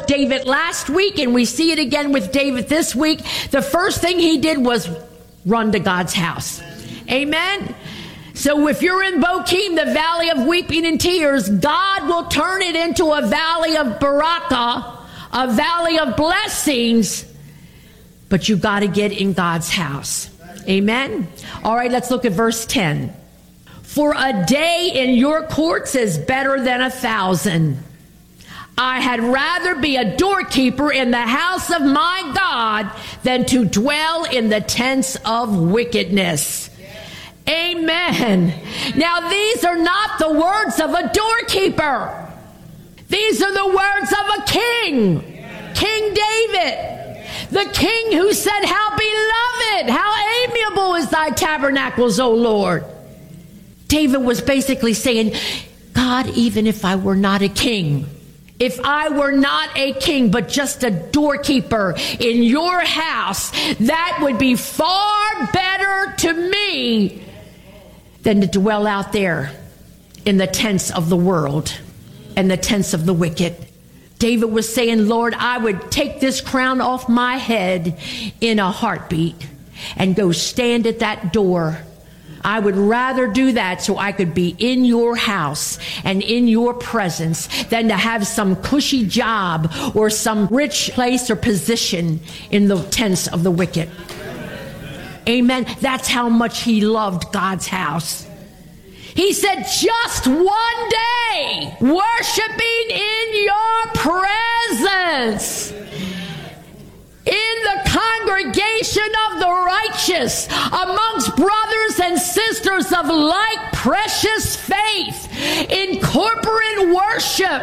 David last week, and we see it again with David this week. The first thing he did was run to God's house. Amen. So if you're in Bokeem, the valley of weeping and tears, God will turn it into a valley of barakah, a valley of blessings. But you got to get in God's house. Amen. All right, let's look at verse 10. For a day in your courts is better than 1,000. I had rather be a doorkeeper in the house of my God than to dwell in the tents of wickedness. Amen. Now, these are not the words of a doorkeeper. These are the words of a king. King David. The king who said, how beloved, how amiable is thy tabernacles, O Lord. David was basically saying, God, even if I were not a king, if I were not a king, but just a doorkeeper in your house, that would be far better to me than to dwell out there in the tents of the world and the tents of the wicked. David was saying, Lord, I would take this crown off my head in a heartbeat and go stand at that door. I would rather do that so I could be in your house and in your presence than to have some cushy job or some rich place or position in the tents of the wicked. Amen. That's how much he loved God's house. He said, just one day worshiping in your presence, in the congregation of the righteous, amongst brothers and sisters of like precious faith, in corporate worship.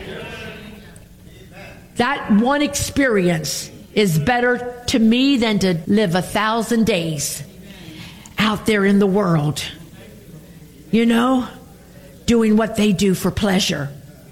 That one experience is better to me than to live 1,000 days out there in the world, you know, doing what they do for pleasure,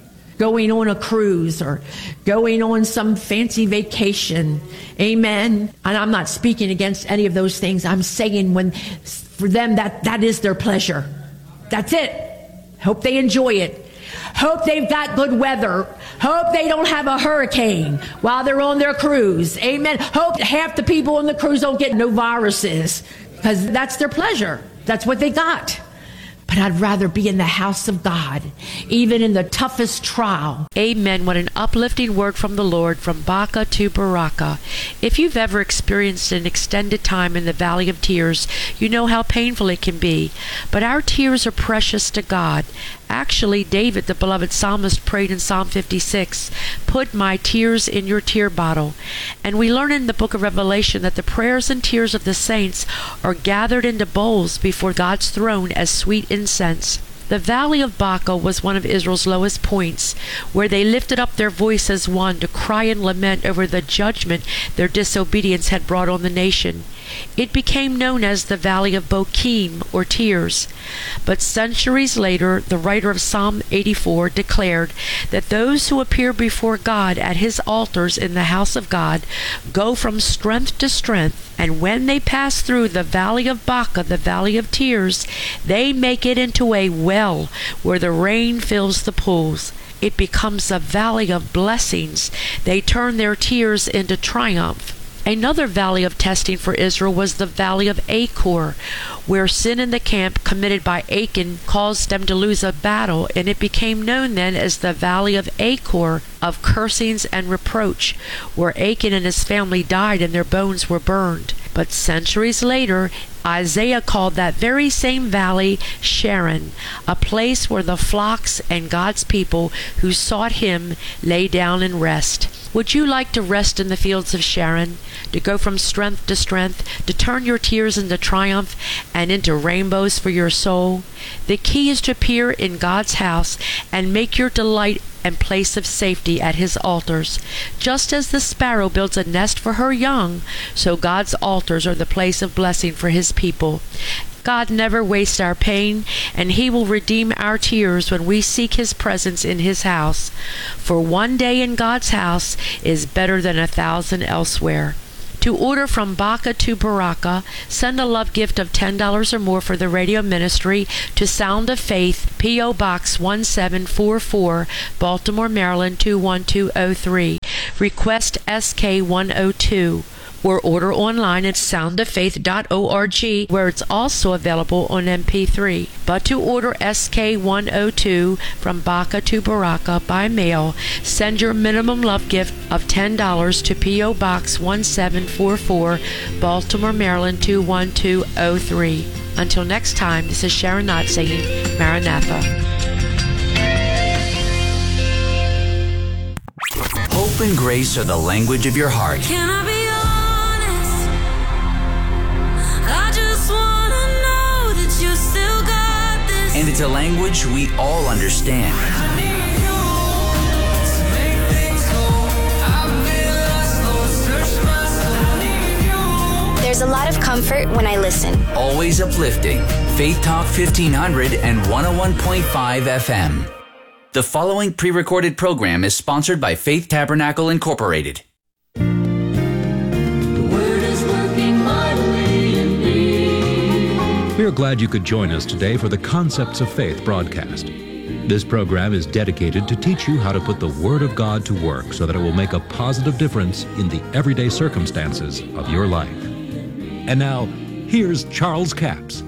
going on a cruise or going on some fancy vacation. Amen. And I'm not speaking against any of those things. I'm saying when for them that is their pleasure. That's it. Hope they enjoy it. Hope they've got good weather. Hope they don't have a hurricane while they're on their cruise. Amen. Hope half the people on the cruise don't get no viruses, because that's their pleasure. That's what they got. But I'd rather be in the house of God, even in the toughest trial. Amen. What an uplifting word from the Lord, from Baca to Baraka. If you've ever experienced an extended time in the valley of tears, you know how painful it can be. But our tears are precious to God. Actually, David, the beloved psalmist, prayed in Psalm 56, put my tears in your tear bottle. And we learn in the book of Revelation that the prayers and tears of the saints are gathered into bowls before God's throne as sweet incense. The valley of Baca was one of Israel's lowest points, where they lifted up their voice as one to cry and lament over the judgment their disobedience had brought on the nation. It became known as the Valley of Bokeem, or Tears. But centuries later, the writer of Psalm 84 declared that those who appear before God at his altars in the house of God go from strength to strength, and when they pass through the Valley of Baca, the Valley of Tears, they make it into a well where the rain fills the pools. It becomes a valley of blessings. They turn their tears into triumph. Another valley of testing for Israel was the valley of Achor, where sin in the camp committed by Achan caused them to lose a battle, and it became known then as the valley of Achor, of cursings and reproach, where Achan and his family died and their bones were burned. But centuries later, Isaiah called that very same valley Sharon, a place where the flocks and God's people who sought him lay down and rest. Would you like to rest in the fields of Sharon, to go from strength to strength, to turn your tears into triumph and into rainbows for your soul? The key is to appear in God's house and make your delight and place of safety at his altars. Just as the sparrow builds a nest for her young, so God's altars are the place of blessing for his people. God never wastes our pain, and he will redeem our tears when we seek his presence in his house. For one day in God's house is better than 1,000 elsewhere. To order from Baca to Baraka, send a love gift of $10 or more for the radio ministry to Sound of Faith, P.O. Box 1744, Baltimore, Maryland 21203. request SK102, or order online at soundoffaith.org, where it's also available on MP3. But to order SK102 from Baca to Baraka by mail, send your minimum love gift of $10 to P.O. Box 1744, Baltimore, Maryland 21203. Until next time, this is Sharon Knott saying Maranatha. Hope and grace are the language of your heart. Can I be honest? I just want to know that you still got this. And it's a language we all understand. I need you to make things whole. I've been lost, Lord, search my soul. I need you. There's a lot of comfort when I listen. Always uplifting. Faith Talk 1500 and 101.5 FM. The following pre-recorded program is sponsored by Faith Tabernacle Incorporated. The word is working mightily in me. We are glad you could join us today for the Concepts of Faith broadcast. This program is dedicated to teach you how to put the Word of God to work so that it will make a positive difference in the everyday circumstances of your life. And now, here's Charles Capps.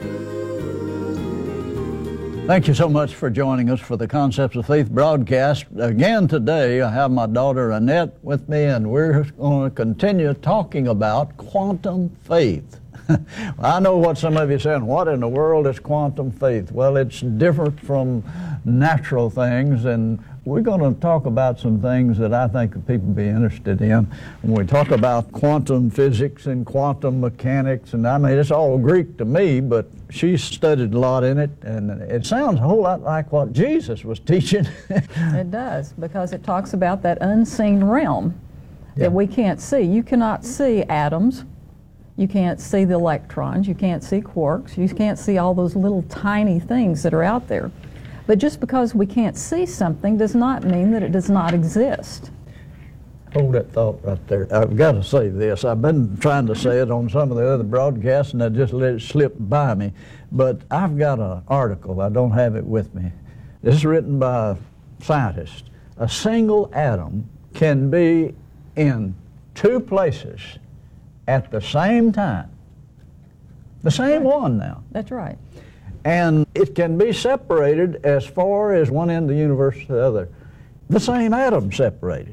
Thank you so much for joining us for the Concepts of Faith broadcast. Again today, I have my daughter Annette with me, and we're going to continue talking about quantum faith. I know what some of you are saying, what in the world is quantum faith? Well, it's different from natural things, and we're going to talk about some things that I think people be interested in. When we talk about quantum physics and quantum mechanics, and I mean, it's all Greek to me, but she studied a lot in it, and it sounds a whole lot like what Jesus was teaching. It does, because it talks about that unseen realm that we can't see. You cannot see atoms. You can't see the electrons. You can't see quarks. You can't see all those little tiny things that are out there. But just because we can't see something does not mean that it does not exist. Hold that thought right there. I've got to say this. I've been trying to say it on some of the other broadcasts, and I just let it slip by me. But I've got an article. I don't have it with me. This is written by a scientist. A single atom can be in two places at the same time. The same one now. That's right. And it can be separated as far as one end of the universe to the other. The same atom separated.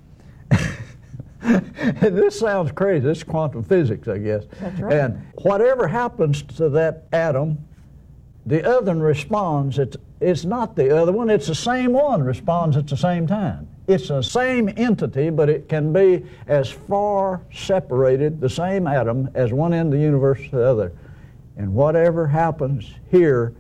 This sounds crazy. This is quantum physics, I guess. That's right. And whatever happens to that atom, the other one responds. It's not the other one. It's the same one responds at the same time. It's the same entity, but it can be as far separated, the same atom, as one end of the universe to the other. And whatever happens here,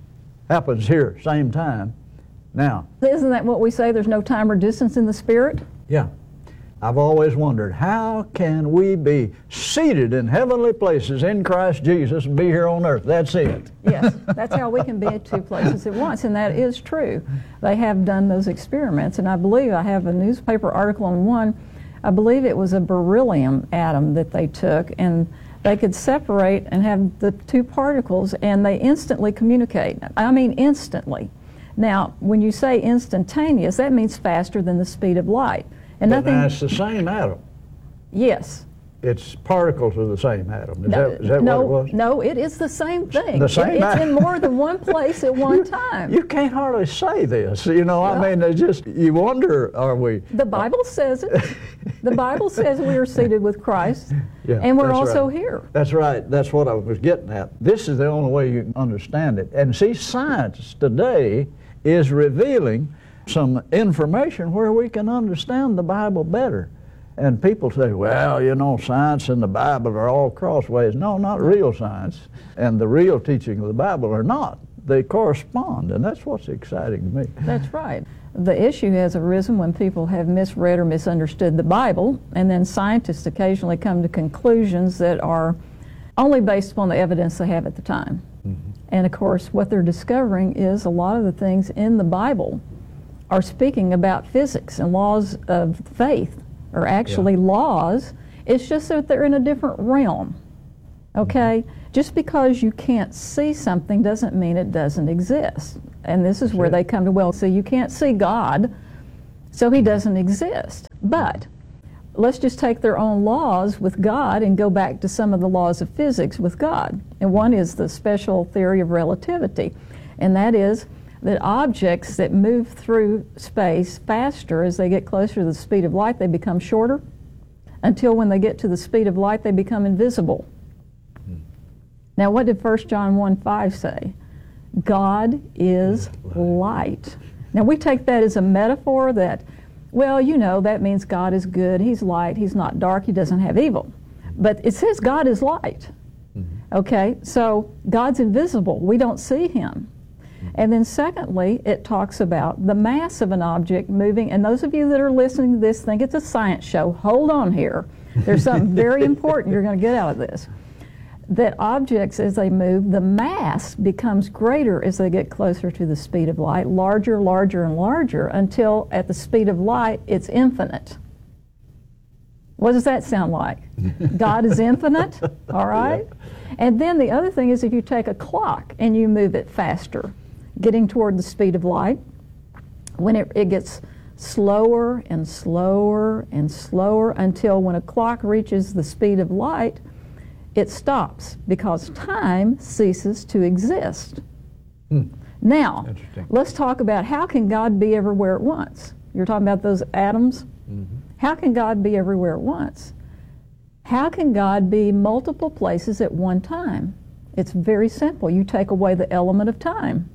same time. Now, Isn't that what we say? There's no time or distance in the spirit? yeah, I've always wondered, how can we be seated in heavenly places in Christ Jesus and be here on earth? That's it. Yes, that's how we can be at two places at once, and that is true. They have done those experiments, and I believe I have a newspaper article on one. I believe it was a beryllium atom that they took, and they could separate and have the two particles, and they instantly communicate. I mean instantly. Now, when you say instantaneous, that means faster than the speed of light. And But nothing. now it's the same atom. Yes. It's particles of the same atom. Is that no, what it was? No, it is the same thing. The same It's atom. in more than one place at one time. You can't hardly say this. You know, I mean, it's just, you wonder, are we? The Bible says it. The Bible says we are seated with Christ, Yeah, and we're that's also right. here. That's right. That's what I was getting at. This is the only way you can understand it. And see, science today is revealing some information where we can understand the Bible better. And people say, well, you know, science and the Bible are all crossways. No, not real science. And the real teaching of the Bible are not. They correspond, and that's what's exciting to me. That's right. The issue has arisen when people have misread or misunderstood the Bible, and then scientists occasionally come to conclusions that are only based upon the evidence they have at the time. Mm-hmm. And of course, what they're discovering is a lot of the things in the Bible are speaking about physics and laws of faith, are actually laws. It's just that they're in a different realm. Okay? Mm-hmm. Just because you can't see something doesn't mean it doesn't exist. And this is where they come to, well, see, you can't see God, So he doesn't exist. But let's just take their own laws with God and go back to some of the laws of physics with God. And one is the special theory of relativity, and that is that objects that move through space faster as they get closer to the speed of light, they become shorter, until when they get to the speed of light, they become invisible. Now, what did 1 John 1:5 say? God is light. Now, we take that as a metaphor that, well, you know, that means God is good, He's light, He's not dark, He doesn't have evil. But it says God is light. Okay, so God's invisible. We don't see Him. And then secondly, it talks about the mass of an object moving, and those of you that are listening to this think it's a science show, hold on here. There's something very important you're going to get out of this. That objects, as they move, the mass becomes greater as they get closer to the speed of light, larger, larger, and larger, until at the speed of light, it's infinite. What does that sound like? God is infinite, all right? Yeah. And then the other thing is if you take a clock and you move it faster, getting toward the speed of light, when it gets slower and slower and slower until when a clock reaches the speed of light, it stops because time ceases to exist. Now, let's talk about how can God be everywhere at once? You're talking about those atoms? How can God be everywhere at once? How can God be multiple places at one time? It's very simple. You take away the element of time.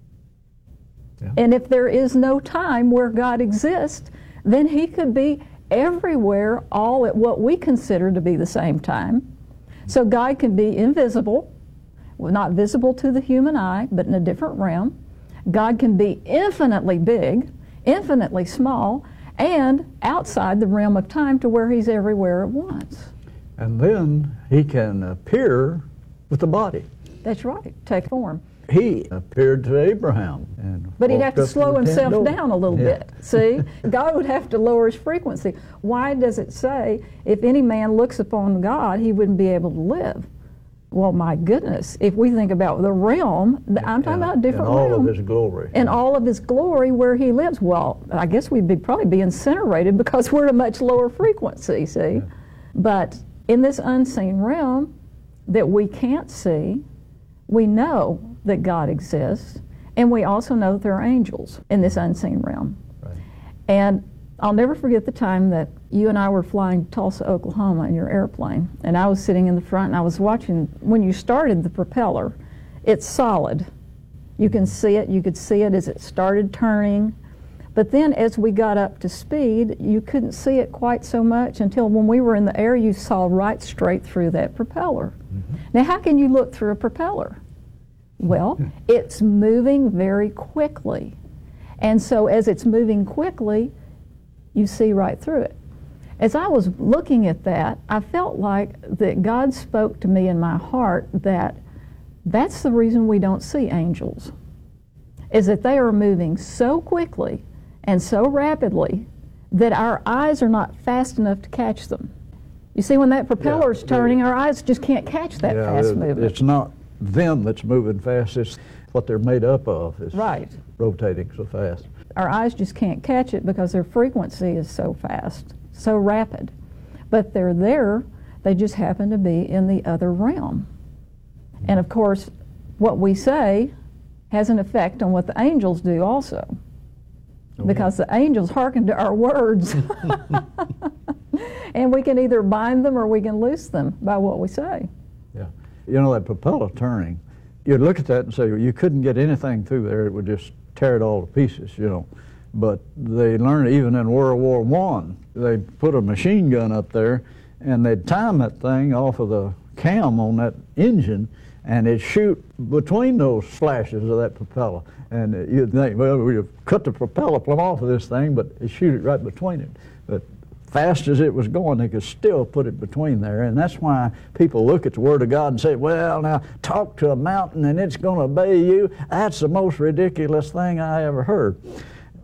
Yeah. And if there is no time where God exists, then He could be everywhere all at what we consider to be the same time. So God can be invisible, well, not visible to the human eye, but in a different realm. God can be infinitely big, infinitely small, and outside the realm of time to where He's everywhere at once. And then He can appear with the body. That's right, take form. He appeared to Abraham. But he'd have to slow himself down a little bit. See? God would have to lower His frequency. Why does it say, if any man looks upon God, he wouldn't be able to live? Well, my goodness, if we think about the realm, I'm talking about a different realm. In all of His glory. In all of His glory where He lives. Well, I guess we'd probably be incinerated because we're at a much lower frequency, see? Yeah. But in this unseen realm that we can't see, we know that God exists, and we also know that there are angels in this unseen realm. Right. And I'll never forget the time that you and I were flying to Tulsa, Oklahoma in your airplane, and I was sitting in the front and I was watching, when you started the propeller, it's solid. You can see it, you could see it as it started turning, but then as we got up to speed, you couldn't see it quite so much until when we were in the air, you saw right straight through that propeller. Now, how can you look through a propeller? Well, it's moving very quickly. And so as it's moving quickly, you see right through it. As I was looking at that, I felt like that God spoke to me in my heart that that's the reason we don't see angels, is that they are moving so quickly and so rapidly that our eyes are not fast enough to catch them. You see, when that propeller is turning, our eyes just can't catch that fast movement. It's not them that's moving fast, it's what they're made up of is rotating so fast. Our eyes just can't catch it because their frequency is so fast, so rapid. But they're there, they just happen to be in the other realm. And of course, what we say has an effect on what the angels do also. Because the angels hearken to our words. And we can either bind them or we can loose them by what we say. Yeah. You know, that propeller turning, you'd look at that and say, well, you couldn't get anything through there, it would just tear it all to pieces, you know. But they learned even in World War I, they put a machine gun up there and they'd time that thing off of the cam on that engine and it'd shoot between those flashes of that propeller. And you'd think, well, we've cut the propeller plumb off of this thing, but it shoot it right between it. But fast as it was going, they could still put it between there. And that's why people look at the Word of God and say, well, now, talk to a mountain and it's going to obey you. That's the most ridiculous thing I ever heard.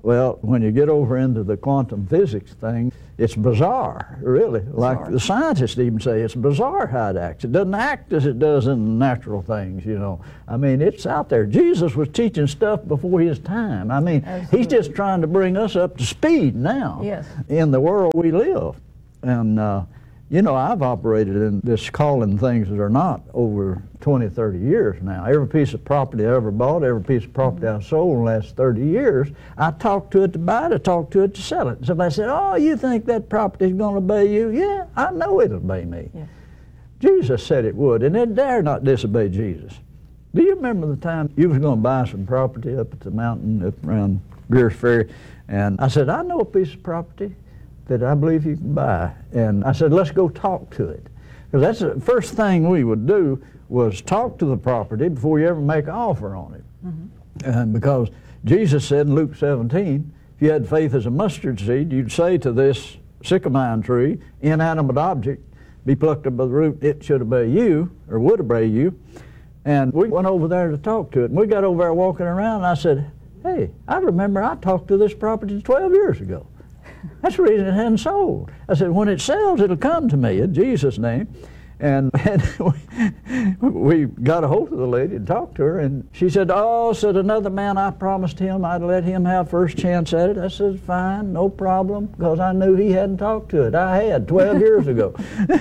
Well, when you get over into the quantum physics thing, it's bizarre, really. Like the scientists even say, it's bizarre how it acts. It doesn't act as it does in natural things, you know. I mean, it's out there. Jesus was teaching stuff before his time. I mean, he's just trying to bring us up to speed now in the world we live. And, you know, I've operated in this calling things that are not over 20, 30 years now. Every piece of property I ever bought, every piece of property I sold in the last 30 years, I talked to it to buy it, I talked to it to sell it. Somebody said, oh, you think that property's going to obey you? Yeah, I know it'll obey me. Yeah. Jesus said it would, and it dare not disobey Jesus. Do you remember the time you was going to buy some property up at the mountain up around Greer's Ferry? And I said, I know a piece of property that I believe you can buy. And I said, let's go talk to it. Because that's the first thing we would do was talk to the property before you ever make an offer on it. And because Jesus said in Luke 17, if you had faith as a mustard seed, you'd say to this sycamore tree, inanimate object, be plucked up by the root, it should obey you, or would obey you. And we went over there to talk to it. And we got over there walking around, and I said, hey, I remember I talked to this property 12 years ago. That's the reason it hadn't sold. I said, when it sells, it'll come to me in Jesus' name. And we got a hold of the lady and talked to her, and she said, oh, said another man, I promised him I'd let him have first chance at it. I said, fine, no problem, because I knew he hadn't talked to it. I had 12 years ago.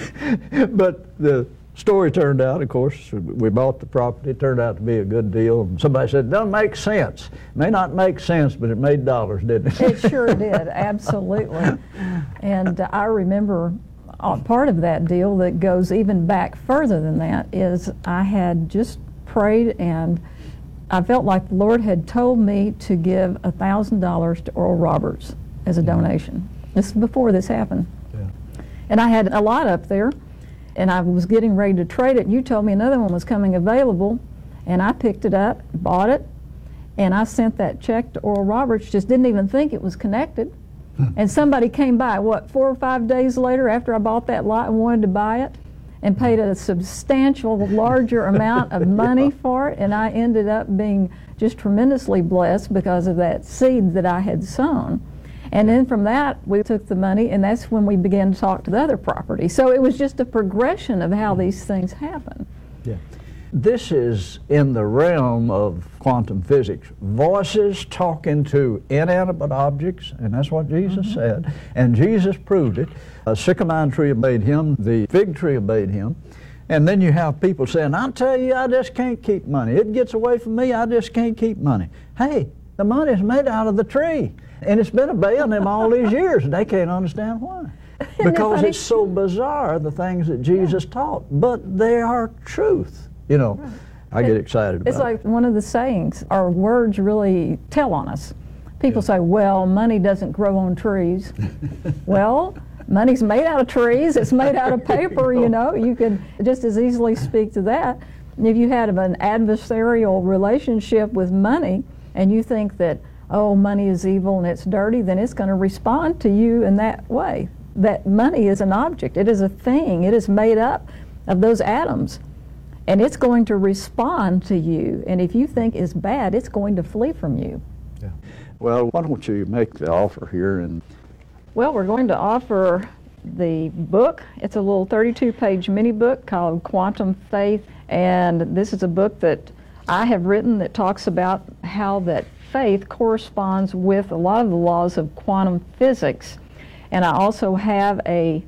But the story turned out, of course, we bought the property. It turned out to be a good deal. And somebody said, it doesn't make sense. It may not make sense, but it made dollars, didn't it? It sure did, absolutely. And I remember part of that deal that goes even back further than that is I had just prayed, and I felt like the Lord had told me to give $1,000 to Oral Roberts as a donation. This is before this happened. Yeah. And I had a lot up there, and I was getting ready to trade it. You told me another one was coming available, and I picked it up, bought it, and I sent that check to Oral Roberts, just didn't even think it was connected. And somebody came by, 4 or 5 days later after I bought that lot and wanted to buy it, and paid a substantial, larger amount of money for it, and I ended up being just tremendously blessed because of that seed that I had sown. And then from that, we took the money, and that's when we began to talk to the other property. So it was just a progression of how these things happen. Yeah. This is in the realm of quantum physics. Voices talking to inanimate objects, and that's what Jesus said. And Jesus proved it. A sycamore tree obeyed him. The fig tree obeyed him. And then you have people saying, I'll tell you, I just can't keep money. It gets away from me, I just can't keep money. Hey, the money's made out of the tree. And it's been obeying them all these years, and they can't understand why. Because it's so bizarre, the things that Jesus taught. But they are truth. You know, right. I get excited about it. It's like one of the sayings, our words really tell on us. People say, well, money doesn't grow on trees. Well, money's made out of trees. It's made out of paper, you know. You could just as easily speak to that. And if you had an adversarial relationship with money and you think that, oh, money is evil and it's dirty, then it's going to respond to you in that way. That money is an object. It is a thing. It is made up of those atoms. And it's going to respond to you. And if you think it's bad, it's going to flee from you. Yeah. Well, why don't you make the offer here? Well, we're going to offer the book. It's a little 32-page mini book called Quantum Faith. And this is a book that I have written that talks about how that faith corresponds with a lot of the laws of quantum physics. And I also have a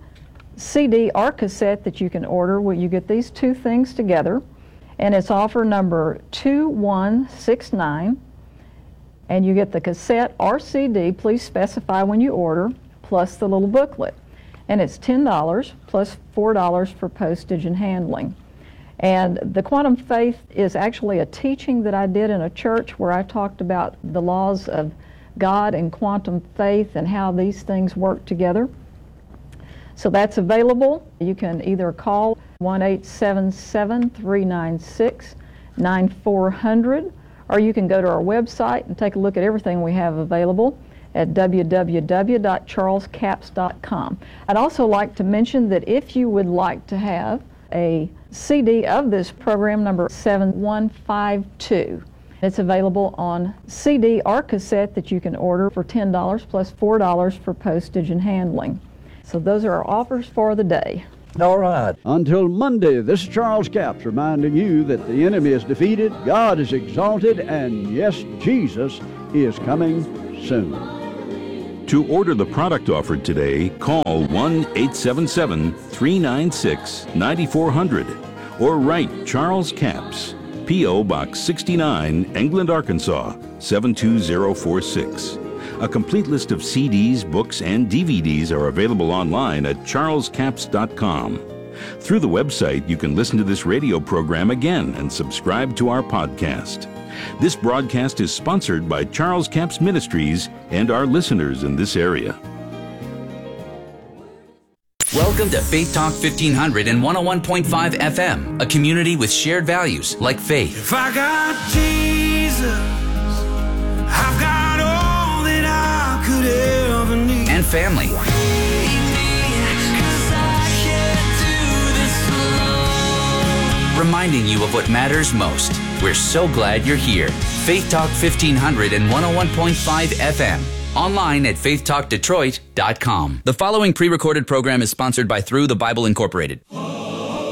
CD or cassette that you can order where you get these two things together, and it's offer number 2169, and you get the cassette or CD, please specify when you order, plus the little booklet, and it's $10 plus $4 for postage and handling. And the Quantum Faith is actually a teaching that I did in a church where I talked about the laws of God and quantum faith and how these things work together. So that's available. You can either call 1-877-396-9400, or you can go to our website and take a look at everything we have available at www.charlescapps.com. I'd also like to mention that if you would like to have a CD of this program number 7152, It's available on CD or cassette that you can order for $10 plus $4 for postage and handling. So those are our offers for the day. All right. Until Monday, this is Charles Capps reminding you that the enemy is defeated, God is exalted, and yes, Jesus is coming soon. To order the product offered today, call 1-877-396-9400 or write Charles Capps, P.O. Box 69, England, Arkansas, 72046. A complete list of CDs, books, and DVDs are available online at charlescapps.com. Through the website, you can listen to this radio program again and subscribe to our podcast. This broadcast is sponsored by Charles Capps Ministries and our listeners in this area. Welcome to Faith Talk 1500 and 101.5 FM, a community with shared values like faith. If I got Jesus, I've got all that I could ever need. And family. Reminding you of what matters most. We're so glad you're here. Faith Talk 1500 and 101.5 FM. Online at faithtalkdetroit.com. The following pre-recorded program is sponsored by Through the Bible Incorporated.